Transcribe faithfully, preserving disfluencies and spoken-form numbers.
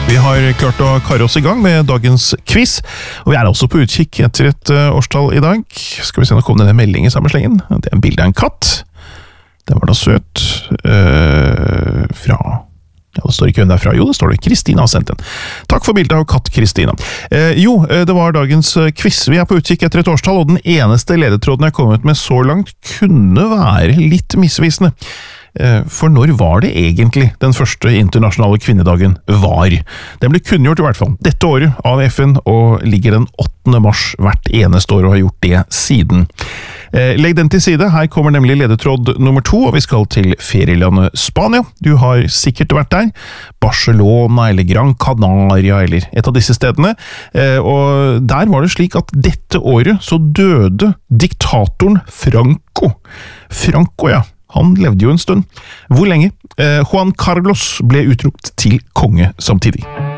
Vi har klart å karre oss i gang med dagens quiz, og vi er også på utkikk etter et uh, årstall i dag. Skal vi se, nå kom denne meldingen i samme slengen. Det er en bilde av en katt. Den var da søt. Uh, fra... Ja, det står ikke hvem det er fra. Jo, det står det. Kristina har sendt den. Takk for bildet av katt Kristina. Uh, jo, uh, det var dagens uh, quiz. Vi er på utkikk etter et årstall, og den eneste ledetråden jeg har kommet med så langt kunne være litt misvisende. For når var det egentlig den første internasjonale kvinnedagen var? Den ble kunngjort i hvert fall dette året av F N og ligger den åttende mars hvert eneste år og har gjort det siden. Legg den til side, her kommer nemlig ledetråd nummer to, og vi skal til ferielandet Spania. Du har sikkert vært der. Barcelona eller Gran Canaria eller et av disse stedene. Og der var det slik at dette året så døde diktatoren Franco. Franco, ja. Han levde jo en stund. Hvor lenge? Eh, Juan Carlos ble utropt til konge samtidig.